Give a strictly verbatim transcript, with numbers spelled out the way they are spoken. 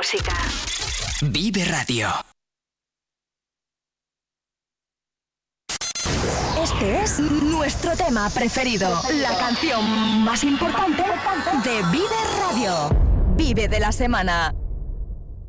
música. Vive Radio. Este es nuestro tema preferido, la canción más importante de Vive Radio. Vive de la semana.